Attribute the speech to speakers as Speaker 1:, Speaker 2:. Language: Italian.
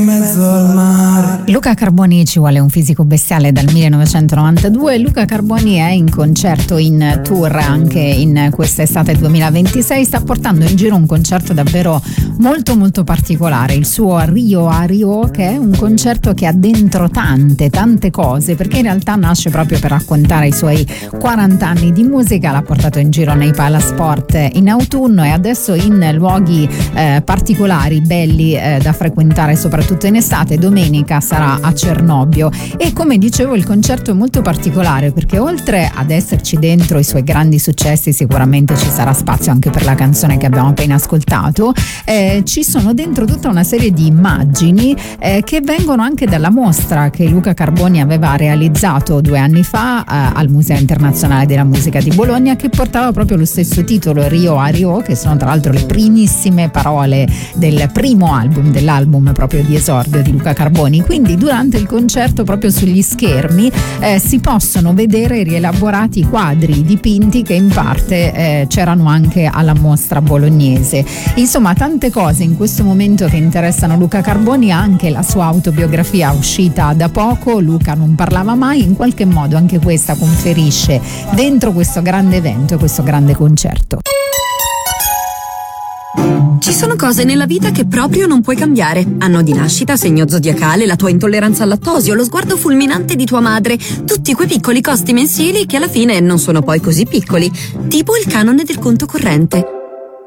Speaker 1: Luca Carboni ci vuole un fisico bestiale dal 1992. Luca Carboni è in concerto in tour anche in quest'estate 2026, sta portando in giro un concerto davvero molto molto particolare, il suo Rio a Rio, che è un concerto che ha dentro tante cose, perché in realtà nasce proprio per raccontare i suoi 40 anni di musica. L'ha portato in giro nei Palasport in autunno e adesso in luoghi particolari, belli da frequentare soprattutto in estate. Domenica sarà a Cernobbio e, come dicevo, il concerto è molto particolare perché oltre ad esserci dentro i suoi grandi successi, sicuramente ci sarà spazio anche per la canzone che abbiamo appena ascoltato, ci sono dentro tutta una serie di immagini che vengono anche dalla mostra che Luca Carboni aveva realizzato 2 anni fa al Museo Internazionale della Musica di Bologna, che portava proprio lo stesso titolo, Rio a Rio, che sono tra l'altro le primissime parole del primo album, dell'album proprio di esordio di Luca Carboni. Quindi durante il concerto proprio sugli schermi si possono vedere rielaborati quadri dipinti che in parte c'erano anche alla mostra bolognese. Insomma, tante cose in questo momento che interessano Luca Carboni, anche la sua autobiografia uscita da poco, Luca non parlava mai, in qualche modo anche questa conferisce dentro questo grande evento, questo grande concerto.
Speaker 2: Ci sono cose nella vita che proprio non puoi cambiare. Anno di nascita, segno zodiacale, la tua intolleranza al lattosio, lo sguardo fulminante di tua madre, tutti quei piccoli costi mensili che alla fine non sono poi così piccoli, tipo il canone del conto corrente.